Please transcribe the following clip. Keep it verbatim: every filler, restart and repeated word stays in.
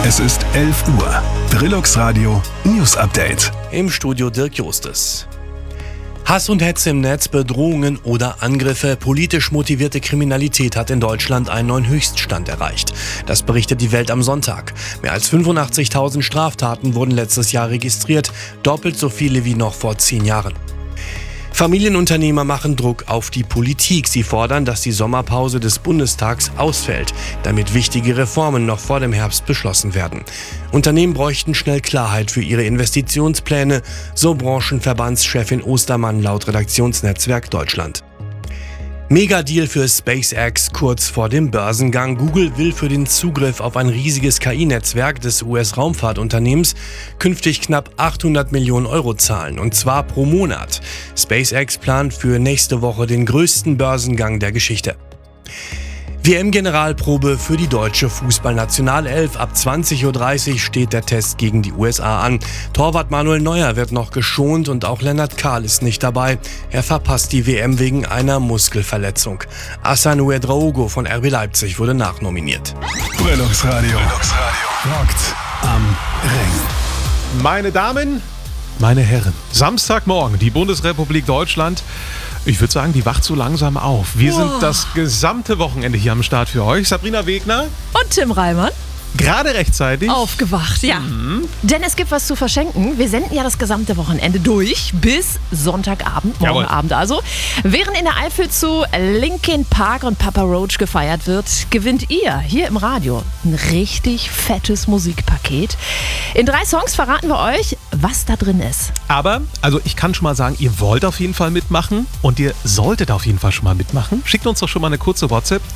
Es ist elf Uhr. Brillux Radio News Update. Im Studio Dirk Justes. Hass und Hetze im Netz, Bedrohungen oder Angriffe. Politisch motivierte Kriminalität hat in Deutschland einen neuen Höchststand erreicht. Das berichtet die Welt am Sonntag. Mehr als fünfundachtzigtausend Straftaten wurden letztes Jahr registriert, doppelt so viele wie noch vor zehn Jahren. Familienunternehmer machen Druck auf die Politik. Sie fordern, dass die Sommerpause des Bundestags ausfällt, damit wichtige Reformen noch vor dem Herbst beschlossen werden. Unternehmen bräuchten schnell Klarheit für ihre Investitionspläne, so Branchenverbandschefin Ostermann laut Redaktionsnetzwerk Deutschland. Megadeal für SpaceX kurz vor dem Börsengang. Google will für den Zugriff auf ein riesiges K I-Netzwerk des U S-Raumfahrtunternehmens künftig knapp achthundert Millionen Euro zahlen, und zwar pro Monat. SpaceX plant für nächste Woche den größten Börsengang der Geschichte. W M-Generalprobe für die deutsche Fußballnationalelf. Ab zwanzig Uhr dreißig steht der Test gegen die U S A an. Torwart Manuel Neuer wird noch geschont und auch Lennart Kahl ist nicht dabei. Er verpasst die W M wegen einer Muskelverletzung. Hassan Ouedraogo von R B Leipzig wurde nachnominiert. Brillux Radio. Rockt am Ring. Meine Damen, meine Herren, Samstagmorgen, die Bundesrepublik Deutschland, ich würde sagen, die wacht so langsam auf. Wir oh. sind das gesamte Wochenende hier am Start für euch. Sabrina Wegner. Und Tim Reimann. Gerade rechtzeitig. Aufgewacht, ja. Mhm. Denn es gibt was zu verschenken. Wir senden ja das gesamte Wochenende durch bis Sonntagabend, morgen Jawohl. Abend also. Während in der Eifel zu Linkin Park und Papa Roach gefeiert wird, gewinnt ihr hier im Radio ein richtig fettes Musikpaket. In drei Songs verraten wir euch, was da drin ist. Aber, also ich kann schon mal sagen, ihr wollt auf jeden Fall mitmachen und ihr solltet auf jeden Fall schon mal mitmachen. Schickt uns doch schon mal eine kurze WhatsApp